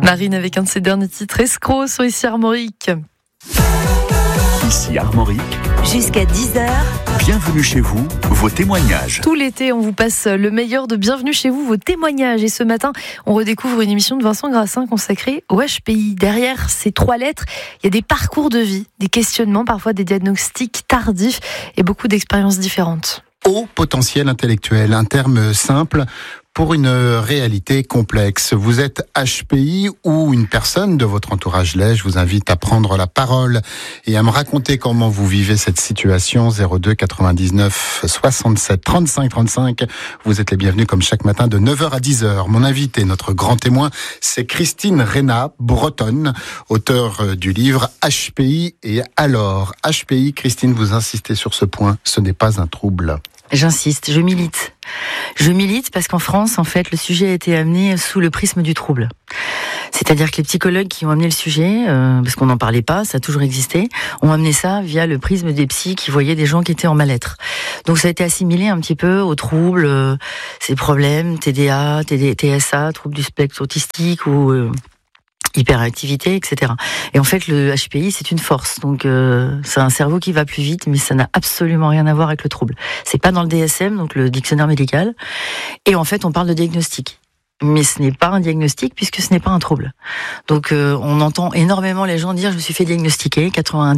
Marine avec un de ses derniers titres, Escroc, sur Ici Armorique. Ici Armorique. Jusqu'à 10h. Bienvenue chez vous, vos témoignages. Tout l'été, on vous passe le meilleur de Bienvenue chez vous, vos témoignages. Et ce matin, on redécouvre une émission de Vincent Grassin consacrée au HPI. Derrière ces 3 lettres, il y a des parcours de vie, des questionnements, parfois des diagnostics tardifs et beaucoup d'expériences différentes. Haut potentiel intellectuel, un terme simple pour une réalité complexe. Vous êtes HPI ou une personne de votre entourage l'est. Je vous invite à prendre la parole et à me raconter comment vous vivez cette situation. 02 99 67 35 35. Vous êtes les bienvenus comme chaque matin de 9h à 10h. Mon invité, notre grand témoin, c'est Christine Reyna, bretonne, auteure du livre HPI et alors. HPI, Christine, vous insistez sur ce point, ce n'est pas un trouble. J'insiste, je milite. Je milite parce qu'en France, en fait, le sujet a été amené sous le prisme du trouble. C'est-à-dire que les psychologues qui ont amené le sujet, parce qu'on n'en parlait pas, ça a toujours existé, ont amené ça via le prisme des psys qui voyaient des gens qui étaient en mal-être. Donc ça a été assimilé un petit peu aux troubles, ces problèmes, TDA, TSA, troubles du spectre autistique ou hyperactivité, etc. Et en fait, le HPI, c'est une force. Donc, c'est un cerveau qui va plus vite, mais ça n'a absolument rien à voir avec le trouble. C'est pas dans le DSM, donc le dictionnaire médical. Et en fait, on parle de diagnostic. Mais ce n'est pas un diagnostic puisque ce n'est pas un trouble. Donc on entend énormément les gens dire je me suis fait diagnostiquer.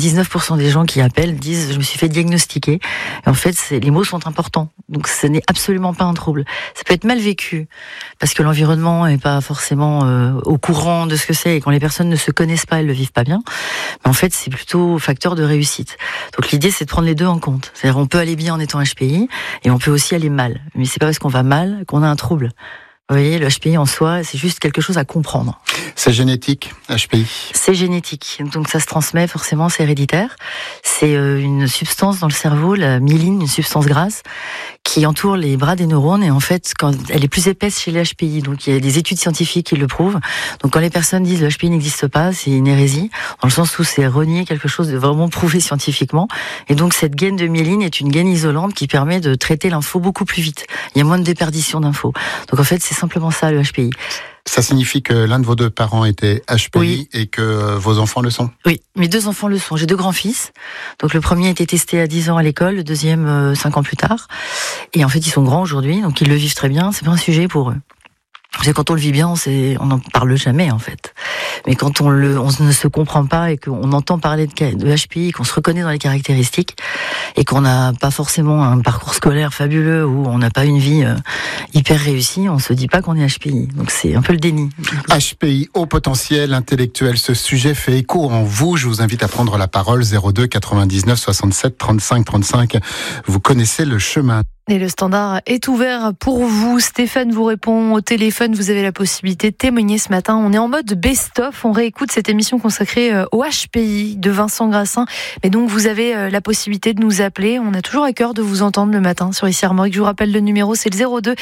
99% des gens qui appellent disent je me suis fait diagnostiquer. Et en fait les mots sont importants. Donc ce n'est absolument pas un trouble. Ça peut être mal vécu parce que l'environnement n'est pas forcément au courant de ce que c'est et quand les personnes ne se connaissent pas, elles le vivent pas bien. Mais en fait c'est plutôt facteur de réussite. Donc l'idée c'est de prendre les deux en compte. C'est-à-dire on peut aller bien en étant HPI et on peut aussi aller mal. Mais c'est pas parce qu'on va mal qu'on a un trouble. Vous voyez, le HPI en soi, c'est juste quelque chose à comprendre. C'est génétique, HPI? C'est génétique, donc ça se transmet forcément, c'est héréditaire. C'est une substance dans le cerveau, la myéline, une substance grasse, qui entoure les bras des neurones et en fait, quand elle est plus épaisse chez les HPI. Donc il y a des études scientifiques qui le prouvent. Donc quand les personnes disent le HPI n'existe pas, c'est une hérésie, dans le sens où c'est renier quelque chose de vraiment prouvé scientifiquement. Et donc cette gaine de myéline est une gaine isolante qui permet de traiter l'info beaucoup plus vite. Il y a moins de déperdition d'infos. Donc en fait, c'est simplement ça le HPI. Ça signifie que l'un de vos 2 parents était HPI oui. Et que vos enfants le sont? Oui, mes 2 enfants le sont. J'ai 2 grands-fils. Donc le premier a été testé à 10 ans à l'école, le deuxième 5 ans plus tard. Et en fait, ils sont grands aujourd'hui, donc ils le vivent très bien. C'est pas un sujet pour eux. C'est quand on le vit bien, on n'en parle jamais en fait. Mais quand on ne se comprend pas et qu'on entend parler de HPI, qu'on se reconnaît dans les caractéristiques et qu'on n'a pas forcément un parcours scolaire fabuleux ou on n'a pas une vie hyper réussie, on se dit pas qu'on est HPI. Donc c'est un peu le déni. HPI, haut potentiel intellectuel. Ce sujet fait écho en vous. Je vous invite à prendre la parole. 02 99 67 35 35. Vous connaissez le chemin. Et le standard est ouvert pour vous. Stéphane vous répond au téléphone. Vous avez la possibilité de témoigner ce matin. On est en mode best-of. On réécoute cette émission consacrée au HPI de Vincent Grassin. Mais donc, vous avez la possibilité de nous appeler. On a toujours à cœur de vous entendre le matin sur Ici Armorique. Je vous rappelle le numéro, c'est le 02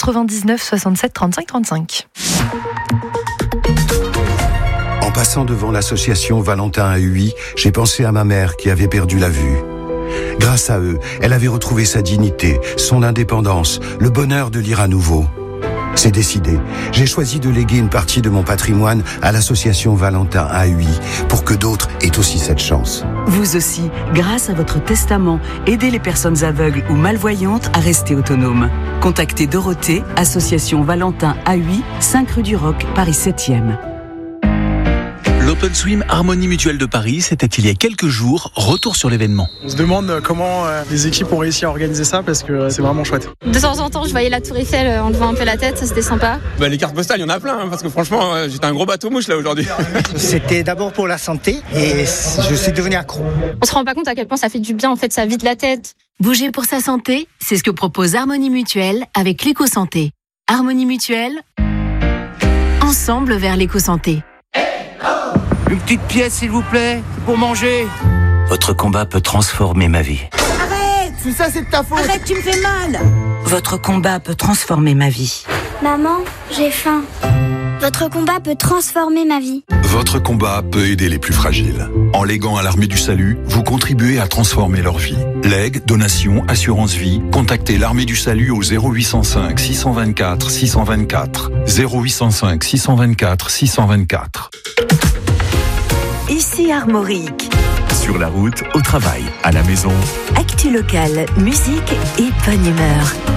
99 67 35 35. En passant devant l'association Valentin AUI, j'ai pensé à ma mère qui avait perdu la vue. Grâce à eux, elle avait retrouvé sa dignité, son indépendance, le bonheur de lire à nouveau. C'est décidé. J'ai choisi de léguer une partie de mon patrimoine à l'association Valentin AUI pour que d'autres aient aussi cette chance. Vous aussi, grâce à votre testament, aidez les personnes aveugles ou malvoyantes à rester autonomes. Contactez Dorothée, association Valentin AUI, 5 rue du Roc, Paris 7e. L'Open Swim Harmonie Mutuelle de Paris, c'était il y a quelques jours. Retour sur l'événement. On se demande comment les équipes ont réussi à organiser ça parce que c'est vraiment chouette. De temps en temps, je voyais la Tour Eiffel en levant un peu la tête, ça c'était sympa. Les cartes postales, il y en a plein parce que franchement, j'étais un gros bateau mouche là aujourd'hui. C'était d'abord pour la santé et je suis devenu accro. On se rend pas compte à quel point ça fait du bien, en fait, ça vide la tête. Bouger pour sa santé, c'est ce que propose Harmonie Mutuelle avec l'éco-santé. Harmonie Mutuelle, ensemble vers l'éco-santé. Une petite pièce, s'il vous plaît, pour manger. Votre combat peut transformer ma vie. Arrête! Si ça, c'est de ta faute. Arrête, tu me fais mal! Votre combat peut transformer ma vie. Maman, j'ai faim. Votre combat peut transformer ma vie. Votre combat peut aider les plus fragiles. En léguant à l'Armée du Salut, vous contribuez à transformer leur vie. Legs, donations, assurance vie, contactez l'Armée du Salut au 0805 624 624. 0805 624 624. Ici Armorique. Sur la route, au travail, à la maison. Actu locale, musique et bonne humeur.